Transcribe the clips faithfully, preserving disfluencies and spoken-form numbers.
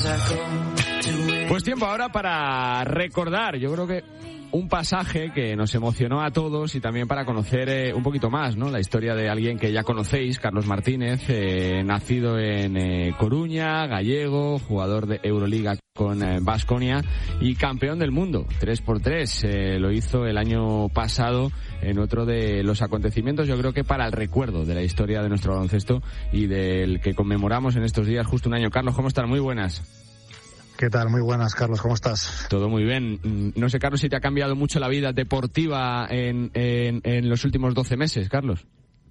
Pues tiempo ahora para recordar, yo creo que un pasaje que nos emocionó a todos y también para conocer eh, un poquito más, ¿no? La historia de alguien que ya conocéis, Carlos Martínez, eh, nacido en eh, Coruña, gallego, jugador de Euroliga con eh, Baskonia y campeón del mundo, tres por tres. Eh, lo hizo el año pasado en otro de los acontecimientos, yo creo que para el recuerdo de la historia de nuestro baloncesto y del que conmemoramos en estos días justo un año. Carlos, ¿cómo estás? Muy buenas. ¿Qué tal? Muy buenas, Carlos, ¿cómo estás? Todo muy bien. No sé, Carlos, si te ha cambiado mucho la vida deportiva en, en, en los últimos doce meses, Carlos.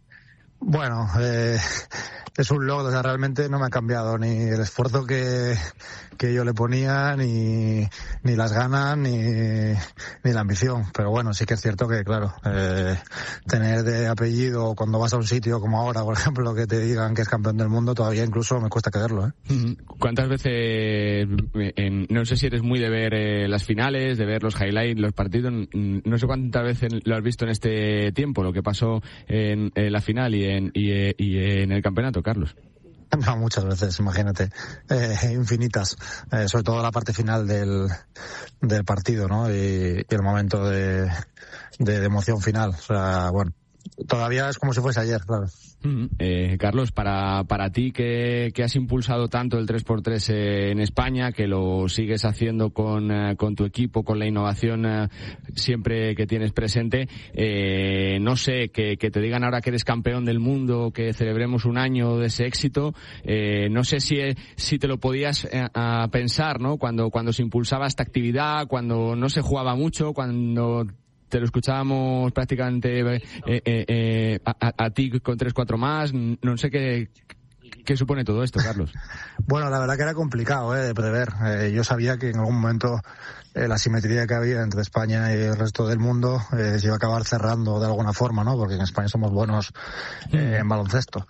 Bueno, eh, es un logro, o sea, realmente no me ha cambiado ni el esfuerzo que, que yo le ponía, ni, ni las ganas, ni, ni la ambición. Pero bueno, sí que es cierto que, claro, eh, tener de apellido cuando vas a un sitio como ahora, por ejemplo, que te digan que es campeón del mundo, todavía incluso me cuesta creerlo, ¿eh? ¿Cuántas veces, en, no sé si eres muy de ver eh, las finales, de ver los highlights, los partidos, no sé cuántas veces lo has visto en este tiempo, lo que pasó en, en la final y en, y, y en el campeonato, Carlos? No, muchas veces, imagínate, eh, infinitas, eh, sobre todo la parte final del, del partido, ¿no? Y, y el momento de, de, de emoción final, o sea, bueno, todavía es como si fuese ayer, claro. Mm, eh, Carlos, para para ti que, que has impulsado tanto el tres por tres eh, en España, que lo sigues haciendo con, eh, con tu equipo, con la innovación eh, siempre que tienes presente, eh, no sé, que, que te digan ahora que eres campeón del mundo, que celebremos un año de ese éxito, eh, no sé si si te lo podías eh, a pensar, ¿no? Cuando, cuando se impulsaba esta actividad, cuando no se jugaba mucho, cuando te lo escuchábamos prácticamente eh, eh, eh, a, a, a ti con tres cuatro más, no sé qué, qué supone todo esto, Carlos. Bueno, la verdad que era complicado eh, de prever. Eh, yo sabía que en algún momento eh, la simetría que había entre España y el resto del mundo eh, se iba a acabar cerrando de alguna forma, ¿no? Porque en España somos buenos eh, en baloncesto.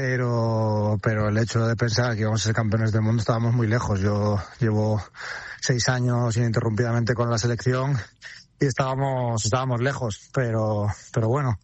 Pero, pero el hecho de pensar que íbamos a ser campeones del mundo estábamos muy lejos. Yo llevo seis años ininterrumpidamente con la selección y estábamos estábamos lejos, pero pero bueno,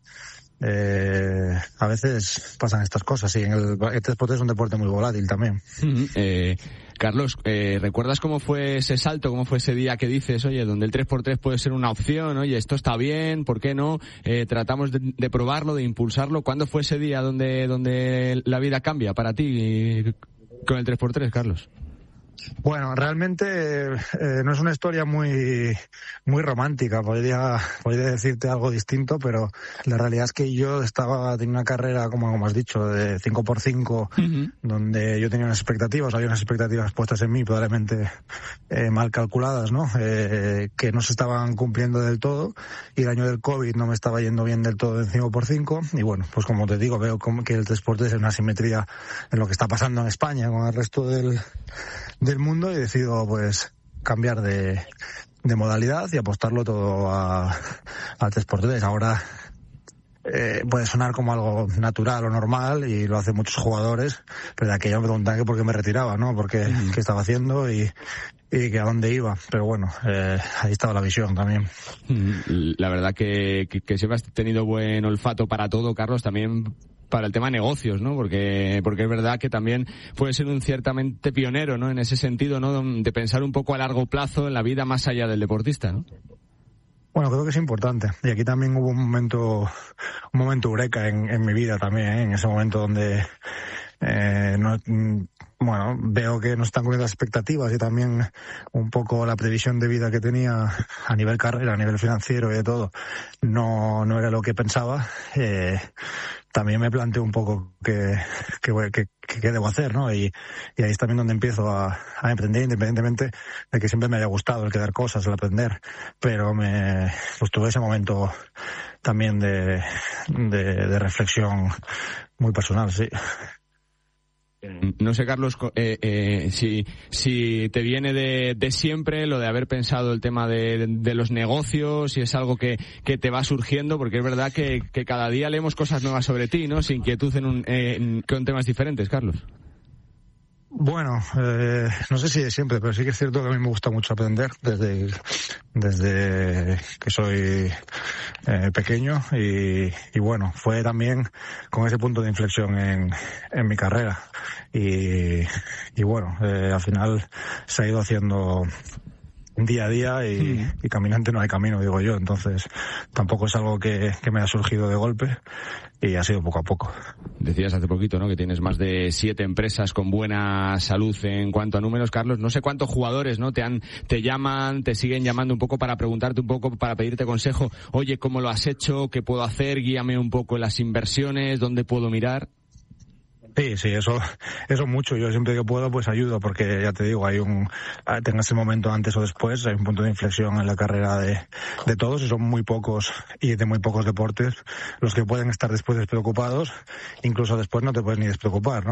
eh, a veces pasan estas cosas y en el, el tres por tres es un deporte muy volátil también. Mm-hmm. eh, Carlos, eh, ¿recuerdas cómo fue ese salto, cómo fue ese día que dices, oye, donde el tres por tres puede ser una opción, oye, esto está bien, ¿por qué no? Eh, tratamos de, de probarlo, de impulsarlo. ¿Cuándo fue ese día donde donde la vida cambia para ti con el tres por tres, Carlos? Bueno, realmente eh, no es una historia muy muy romántica, podría podría decirte algo distinto, pero la realidad es que yo estaba teniendo una carrera, como, como has dicho, de cinco por cinco, uh-huh. donde yo tenía unas expectativas, había unas expectativas puestas en mí, probablemente eh, mal calculadas, ¿no? Eh, que no se estaban cumpliendo del todo, y el año del COVID no me estaba yendo bien del todo en cinco por cinco, y bueno, pues como te digo, veo como que el tres por tres es una simetría en lo que está pasando en España con el resto del del mundo, y decido pues cambiar de, de modalidad y apostarlo todo a, a tres por tres. Ahora eh, puede sonar como algo natural o normal y lo hacen muchos jugadores, pero de aquella me preguntaban que por qué me retiraba, ¿no? Porque mm. qué estaba haciendo y y que a dónde iba, pero bueno, eh, ahí estaba la visión también. La verdad que, que, que siempre has tenido buen olfato para todo, Carlos, también para el tema de negocios, ¿no? Porque porque es verdad que también puedes ser un ciertamente pionero, ¿no? En ese sentido, ¿no? De pensar un poco a largo plazo en la vida más allá del deportista, ¿no? Bueno, creo que es importante. Y aquí también hubo un momento, un momento eureka en, en mi vida también, ¿eh? En ese momento donde eh, no, bueno, veo que no están cumpliendo las expectativas y también un poco la previsión de vida que tenía a nivel carrera, a nivel financiero y de todo, no, no era lo que pensaba. Eh, también me planteo un poco qué que, que, que, que debo hacer, ¿no? Y, y ahí es también donde empiezo a, a emprender, independientemente de que siempre me haya gustado el crear cosas, el aprender, pero me pues tuve ese momento también de, de, de reflexión muy personal, sí. No sé, Carlos, eh, eh, si si te viene de, de siempre lo de haber pensado el tema de, de, de los negocios, si es algo que, que te va surgiendo, porque es verdad que, que cada día leemos cosas nuevas sobre ti, ¿no? Sin inquietud en un, eh, en, con temas diferentes, Carlos. Bueno, eh, no sé si de siempre, pero sí que es cierto que a mí me gusta mucho aprender desde, desde que soy eh, pequeño y, y bueno, fue también con ese punto de inflexión en, en mi carrera y, y bueno, eh, al final se ha ido haciendo día a día y, mm. y caminante no hay camino, digo yo, entonces tampoco es algo que, que me ha surgido de golpe y ha sido poco a poco. Decías hace poquito, ¿no?, que tienes más de siete empresas con buena salud en cuanto a números, Carlos. No sé cuántos jugadores, ¿no?, te han, te llaman, te siguen llamando un poco para preguntarte un poco, para pedirte consejo. Oye, ¿cómo lo has hecho? ¿Qué puedo hacer? Guíame un poco en las inversiones, ¿dónde puedo mirar? Sí, sí, eso, eso mucho. Yo siempre que puedo, pues ayudo, porque ya te digo, hay un, tengas ese momento antes o después, hay un punto de inflexión en la carrera de, de todos, y son muy pocos, y de muy pocos deportes, los que pueden estar después despreocupados, incluso después no te puedes ni despreocupar, ¿no?